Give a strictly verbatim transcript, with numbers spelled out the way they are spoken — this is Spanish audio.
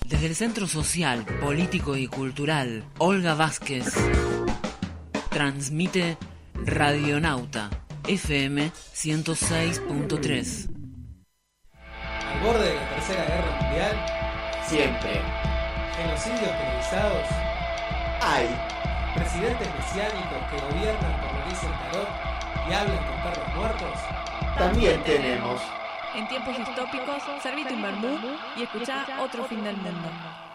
Desde el Centro Social, Político y Cultural Olga Vázquez transmite Radionauta F M ciento seis punto tres. Al borde de la Tercera Guerra Mundial, siempre. Genocidios televisados, hay. Presidentes mesiánicos que gobiernan por lo que dice el tarot y hablan con perros muertos, también tenemos. En tiempos distópicos, servite un vermú y escuchá Otro Fin del Mundo.